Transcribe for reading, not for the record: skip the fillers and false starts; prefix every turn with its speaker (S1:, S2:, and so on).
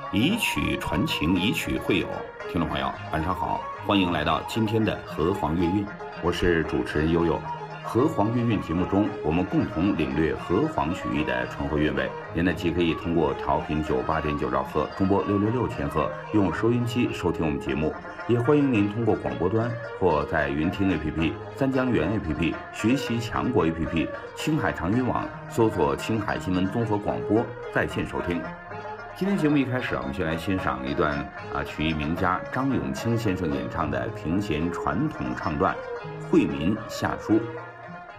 S1: 以曲传情，以曲会友。听众朋友，晚上好，欢迎来到今天的河黄乐韵，我是主持人悠悠。河黄乐韵节目中，我们共同领略河黄曲艺的醇厚韵味。您呢，既可以通过调频98.9兆赫、中波666千赫用收音机收听我们节目，也欢迎您通过广播端或在云听 APP、三江源 APP、学习强国 APP、青海长云网搜索青海新闻综合广播在线收听。今天节目一开始，我们先来欣赏一段曲艺名家张永清先生演唱的评弦传统唱段《惠民下书》。